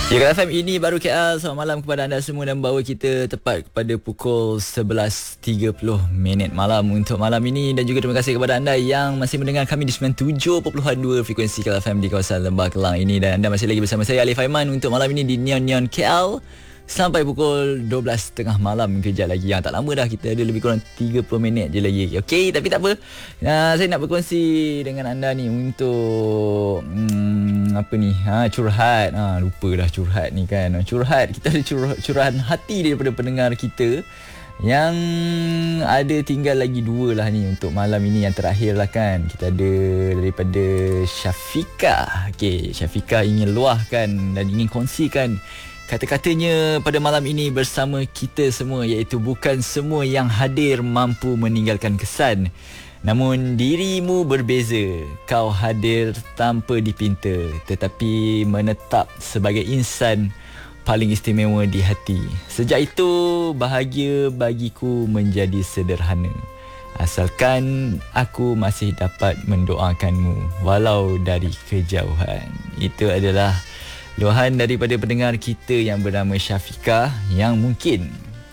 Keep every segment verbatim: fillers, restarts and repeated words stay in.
Ya, K L F M ini baru K L. Selamat malam kepada anda semua dan bawa kita tepat kepada pukul sebelas tiga puluh minit malam untuk malam ini. Dan juga terima kasih kepada anda yang masih mendengar kami di sembilan puluh tujuh perpuluhan dua frekuensi K L F M di kawasan Lembah Kelang ini. Dan anda masih lagi bersama saya Alif Aiman untuk malam ini di Neon Neon K L sampai pukul dua belas tiga puluh malam. Kejap lagi, yang tak lama dah, kita ada lebih kurang tiga puluh minit je lagi. Okey, tapi tak apa. Nah, saya nak berkongsi dengan anda ni untuk hmm, apa ni? Ha, curhat. Ha, lupa dah curhat ni kan. Curhat, kita ada curah, curahan hati daripada pendengar kita yang ada tinggal lagi dua lah ni untuk malam ini, yang terakhir lah kan. Kita ada daripada Syafiqah. Okey, Syafiqah ingin luahkan dan ingin kongsikan kata-katanya pada malam ini bersama kita semua, iaitu bukan semua yang hadir mampu meninggalkan kesan, namun dirimu berbeza. Kau hadir tanpa dipinta, tetapi menetap sebagai insan paling istimewa di hati. Sejak itu, bahagia bagiku menjadi sederhana, asalkan aku masih dapat mendoakanmu walau dari kejauhan. Itu adalah luahan daripada pendengar kita yang bernama Syafiqah, yang mungkin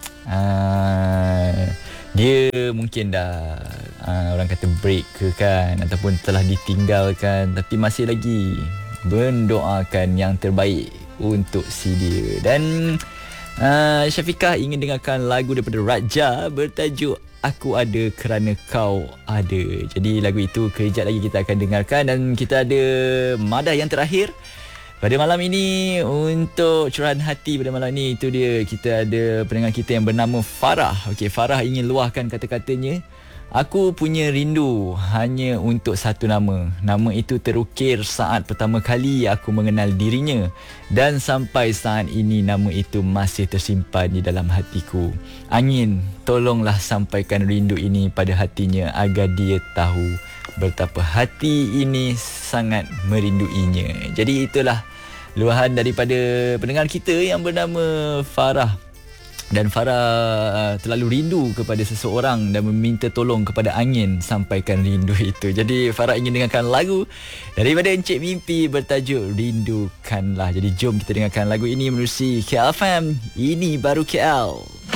uh, dia mungkin dah uh, orang kata break ke kan, ataupun telah ditinggalkan, tapi masih lagi mendoakan yang terbaik untuk si dia. Dan uh, Syafiqah ingin dengarkan lagu daripada Raja bertajuk Aku Ada Kerana Kau Ada. Jadi lagu itu kejap lagi kita akan dengarkan. Dan kita ada madah yang terakhir pada malam ini untuk curahan hati pada malam ini. Itu dia, kita ada pendengar kita yang bernama Farah. Okey, Farah ingin luahkan kata-katanya. Aku punya rindu hanya untuk satu nama. Nama itu terukir saat pertama kali aku mengenal dirinya, dan sampai saat ini nama itu masih tersimpan di dalam hatiku. Angin, tolonglah sampaikan rindu ini pada hatinya agar dia tahu betapa hati ini sangat merinduinya. Jadi itulah luahan daripada pendengar kita yang bernama Farah. Dan Farah terlalu rindu kepada seseorang dan meminta tolong kepada angin sampaikan rindu itu. Jadi Farah ingin dengarkan lagu daripada Encik Mimpi bertajuk Rindukanlah. Jadi jom kita dengarkan lagu ini menerusi K L F M. Ini baru K L.